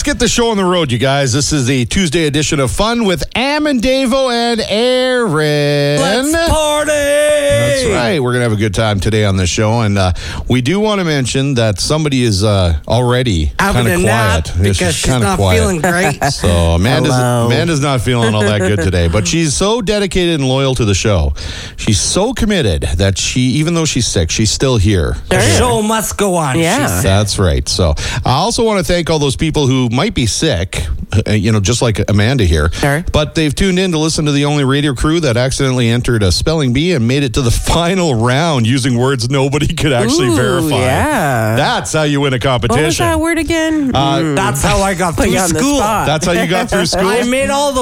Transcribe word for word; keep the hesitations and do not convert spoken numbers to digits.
let's get the show on the road, you guys. This is the Tuesday edition of Fun with Am and Davo and Aaron. Let's party! That's right. We're going to have a good time today on this show. And uh, we do want to mention that somebody is uh, already kind of quiet. Because she's not quiet. feeling great. So Amanda's, Amanda's not feeling all that good today. But she's so dedicated and loyal to the show. She's so committed that she, even though she's sick, she's still here. The show must go on. Yeah. That's right. So I also want to thank all those people who might be sick, uh, you know, just like Amanda here. Sure. But they've tuned in to listen to the only radio crew that accidentally entered a spelling bee and made it to the final round using words nobody could actually Ooh, verify. Yeah. That's how you win a competition. What was that word again? Uh, Mm. That's how I got Put through you on the school. spot. That's how you got through school? I made all the